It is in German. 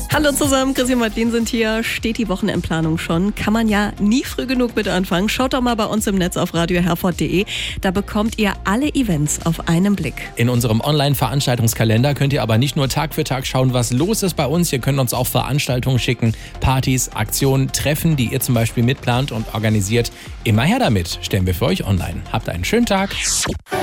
Hallo zusammen, Chrissy und Madeline sind hier. Steht die Wochenendplanung schon? Kann man ja nie früh genug mit anfangen. Schaut doch mal bei uns im Netz auf radioherford.de. Da bekommt ihr alle Events auf einen Blick. In unserem Online-Veranstaltungskalender könnt ihr aber nicht nur Tag für Tag schauen, was los ist bei uns. Ihr könnt uns auch Veranstaltungen schicken, Partys, Aktionen, Treffen, die ihr zum Beispiel mitplant und organisiert. Immer her damit, stellen wir für euch online. Habt einen schönen Tag.